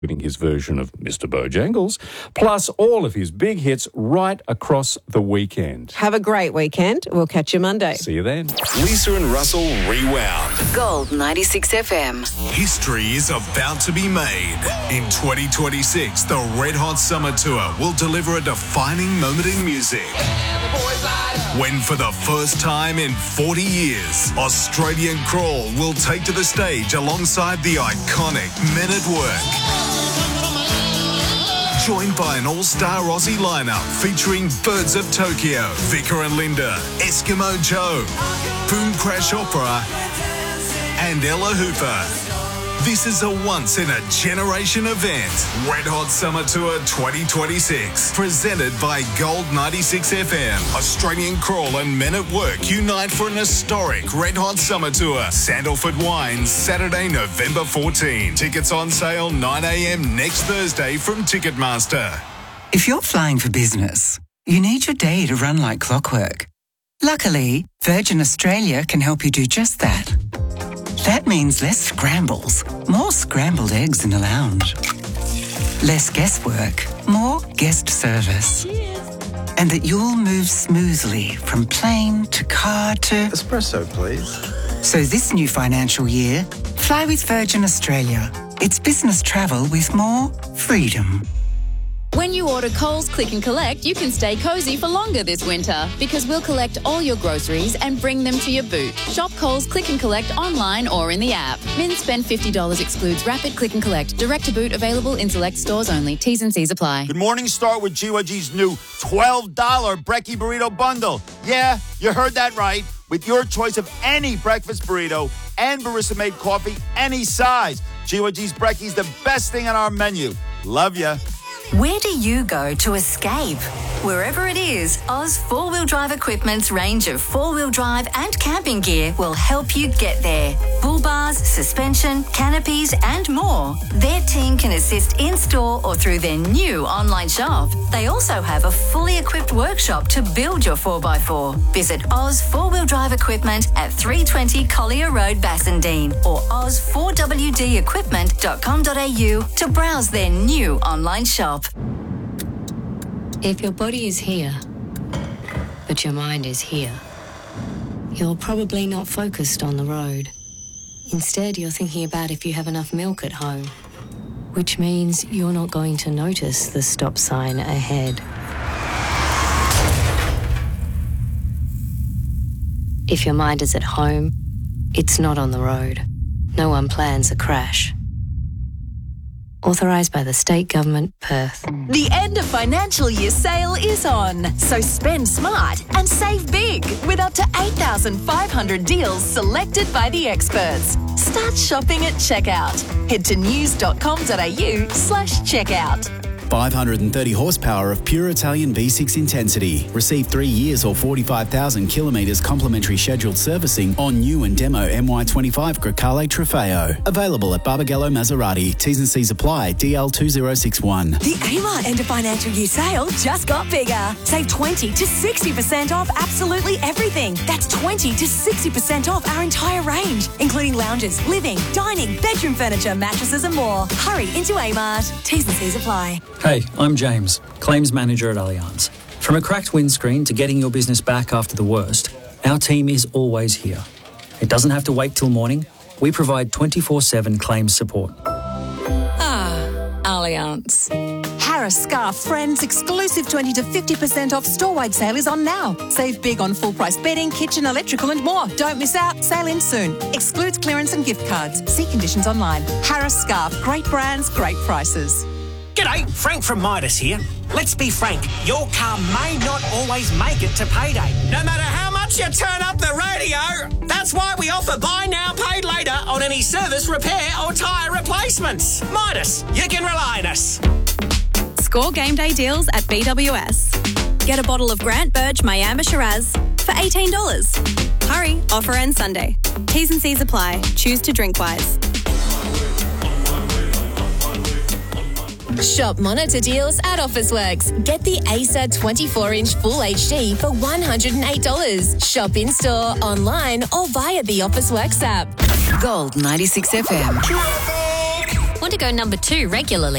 including his version of Mr. Bojangles, plus all of his big hits right across the weekend. Have a great weekend. We'll catch you Monday. See you then. Lisa and Russell Rewound. Gold 96 FM. History is about to be made. In 2026, the Red Hot Summer Tour will deliver a defining moment in music. When for the first time in 40 years, Australian Crawl will take to the stage alongside the iconic Men at Work. Joined by an all-star Aussie lineup featuring Birds of Tokyo, Vicar and Linda, Eskimo Joe, Boom Crash Opera, and Ella Hooper. This is a once-in-a-generation event. Red Hot Summer Tour 2026, presented by Gold 96 FM. Australian Crawl and Men at Work unite for an historic Red Hot Summer Tour. Sandalford Wines, Saturday, November 14. Tickets on sale 9 a.m. next Thursday from Ticketmaster. If you're flying for business, you need your day to run like clockwork. Luckily, Virgin Australia can help you do just that. That means less scrambles, more scrambled eggs in the lounge. Less guesswork, more guest service. Cheers. And that you'll move smoothly from plane to car to... Espresso, please. So this new financial year, fly with Virgin Australia. It's business travel with more freedom. When you order Coles Click and Collect, you can stay cosy for longer this winter because we'll collect all your groceries and bring them to your boot. Shop Coles Click and Collect online or in the app. Min spend $50 excludes rapid click and collect. Direct to boot available in select stores only. T's and C's apply. Good morning. Start with GYG's new $12 Brekkie Burrito Bundle. Yeah, you heard that right. With your choice of any breakfast burrito and barista-made coffee, any size. GYG's Brekkie's the best thing on our menu. Love ya. Where do you go to escape? Wherever it is, Oz 4-Wheel Drive Equipment's range of 4-wheel drive and camping gear will help you get there. Bull bars, suspension, canopies and more. Their team can assist in-store or through their new online shop. They also have a fully equipped workshop to build your 4x4. Visit Oz 4-Wheel Drive Equipment at 320 Collier Road, Bassendean or oz4wdequipment.com.au to browse their new online shop. If your body is here, but your mind is here, you're probably not focused on the road. Instead, you're thinking about if you have enough milk at home, which means you're not going to notice the stop sign ahead. If your mind is at home, it's not on the road. No one plans a crash. Authorised by the State Government, Perth. The end of financial year sale is on, so spend smart and save big with up to 8,500 deals selected by the experts. Start shopping at checkout. Head to news.com.au/checkout. 530 horsepower of pure Italian V6 intensity. Receive 3 years or 45,000 kilometres complimentary scheduled servicing on new and demo MY25 Grecale Trofeo. Available at Barbagallo Maserati. T's and C's apply. DL2061. The Amart end of financial year sale just got bigger. Save 20 to 60% off absolutely everything. That's 20 to 60% off our entire range, including lounges, living, dining, bedroom furniture, mattresses and more. Hurry into Amart. T's and C's apply. Hey, I'm James, Claims Manager at Allianz. From a cracked windscreen to getting your business back after the worst, our team is always here. It doesn't have to wait till morning. We provide 24/7 claims support. Allianz. Harris Scarf Friends exclusive 20 to 50% off store-wide sale is on now. Save big on full-price bedding, kitchen, electrical and more. Don't miss out. Sale ends soon. Excludes clearance and gift cards. See conditions online. Harris Scarf. Great brands, great prices. G'day, Frank from Midas here. Let's be frank, your car may not always make it to payday. No matter how much you turn up the radio, that's why we offer buy now, paid later on any service, repair or tyre replacements. Midas, you can rely on us. Score game day deals at BWS. Get a bottle of Grant Burge Miami Shiraz for $18. Hurry, offer ends Sunday. T's and C's apply. Choose to drink wise. Shop monitor deals at Officeworks. Get the Acer 24-inch Full HD for $108. Shop in-store, online or via the Officeworks app. Gold 96 FM. Want to go number 2 regularly?